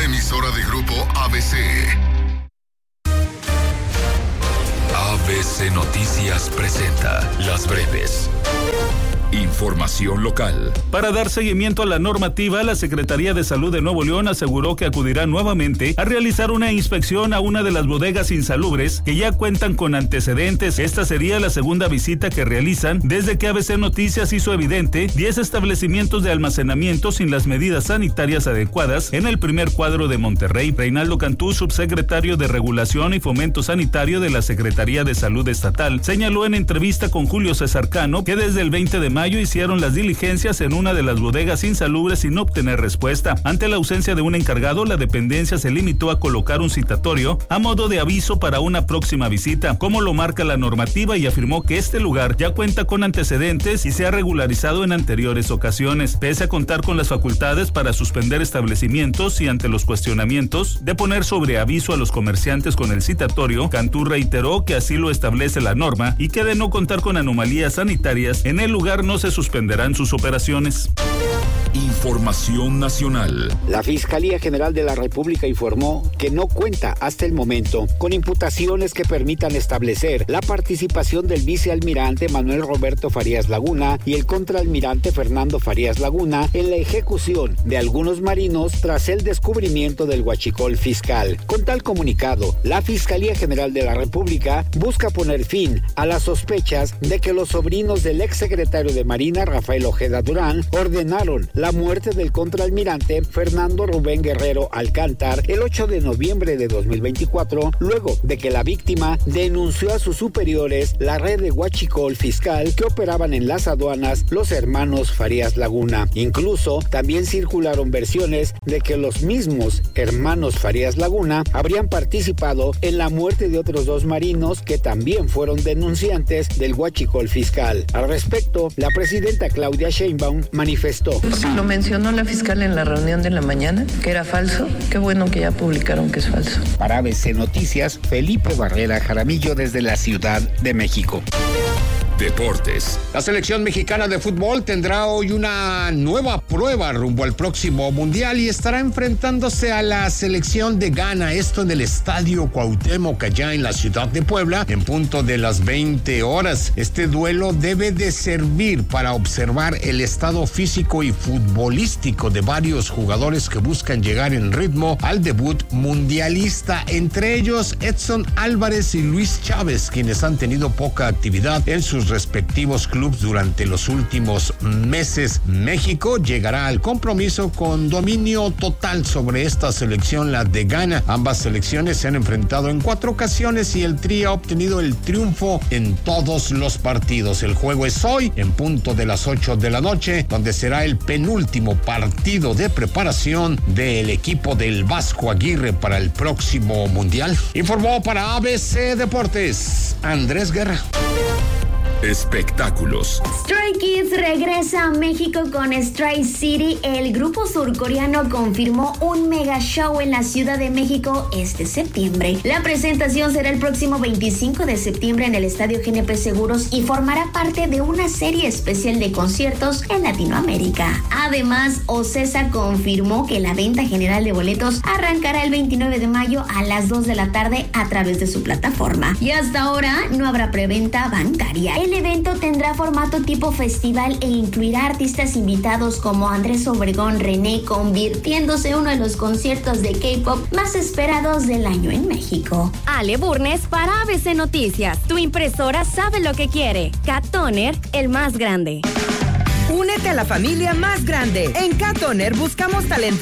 una emisora de Grupo ABC. ABC Noticias presenta Las Breves. Información local. Para dar seguimiento a la normativa, la Secretaría de Salud de Nuevo León aseguró que acudirá nuevamente a realizar una inspección a una de las bodegas insalubres que ya cuentan con antecedentes. Esta sería la segunda visita que realizan desde que ABC Noticias hizo evidente 10 establecimientos de almacenamiento sin las medidas sanitarias adecuadas en el primer cuadro de Monterrey. Reinaldo Cantú, subsecretario de Regulación y Fomento Sanitario de la Secretaría de Salud Estatal, señaló en entrevista con Julio César Cano que desde el 20 de mayo hicieron las diligencias en una de las bodegas insalubres sin obtener respuesta. Ante la ausencia de un encargado, la dependencia se limitó a colocar un citatorio a modo de aviso para una próxima visita, como lo marca la normativa, y afirmó que este lugar ya cuenta con antecedentes y se ha regularizado en anteriores ocasiones. Pese a contar con las facultades para suspender establecimientos y ante los cuestionamientos de poner sobre aviso a los comerciantes con el citatorio, Cantú reiteró que así lo establece la norma y que de no contar con anomalías sanitarias en el lugar no se suspenderán sus operaciones. Información nacional. La Fiscalía General de la República informó que no cuenta hasta el momento con imputaciones que permitan establecer la participación del vicealmirante Manuel Roberto Farías Laguna y el contraalmirante Fernando Farías Laguna en la ejecución de algunos marinos tras el descubrimiento del huachicol fiscal. Con tal comunicado, la Fiscalía General de la República busca poner fin a las sospechas de que los sobrinos del exsecretario de Marina, Rafael Ojeda Durán, ordenaron la muerte del contraalmirante Fernando Rubén Guerrero Alcántar el 8 de noviembre de 2024, luego de que la víctima denunció a sus superiores la red de huachicol fiscal que operaban en las aduanas los hermanos Farías Laguna. Incluso también circularon versiones de que los mismos hermanos Farías Laguna habrían participado en la muerte de otros 2 marinos que también fueron denunciantes del huachicol fiscal. Al respecto, la presidenta Claudia Sheinbaum manifestó: lo mencionó la fiscal en la reunión de la mañana, que era falso. Qué bueno que ya publicaron que es falso. Para ABC Noticias, Felipe Barrera Jaramillo desde la Ciudad de México. Deportes. La selección mexicana de fútbol tendrá hoy una nueva prueba rumbo al próximo mundial y estará enfrentándose a la selección de Ghana, esto en el Estadio Cuauhtémoc allá en la ciudad de Puebla, en punto de las 20 horas. Este duelo debe de servir para observar el estado físico y futbolístico de varios jugadores que buscan llegar en ritmo al debut mundialista, entre ellos Edson Álvarez y Luis Chávez, quienes han tenido poca actividad en sus respectivos clubes durante los últimos meses. México llegará al compromiso con dominio total sobre esta selección, la de Ghana. Ambas selecciones se han enfrentado en 4 ocasiones y el Tri ha obtenido el triunfo en todos los partidos. El juego es hoy, en punto de las 8 de la noche, donde será el penúltimo partido de preparación del equipo del Vasco Aguirre para el próximo mundial. Informó para ABC Deportes, Andrés Guerra. Espectáculos. Stray Kids regresa a México con Stray City. El grupo surcoreano confirmó un mega show en la Ciudad de México este septiembre. La presentación será el próximo 25 de septiembre en el Estadio GNP Seguros y formará parte de una serie especial de conciertos en Latinoamérica. Además, Ocesa confirmó que la venta general de boletos arrancará el 29 de mayo a las 2 de la tarde a través de su plataforma. Y hasta ahora no habrá preventa bancaria. El evento tendrá formato tipo festival e incluirá artistas invitados como Andrés Obregón, René, convirtiéndose en uno de los conciertos de K-pop más esperados del año en México. Ale Burnes para ABC Noticias. Tu impresora sabe lo que quiere. Cat Toner, el más grande. Únete a la familia más grande. En Cat Toner buscamos talento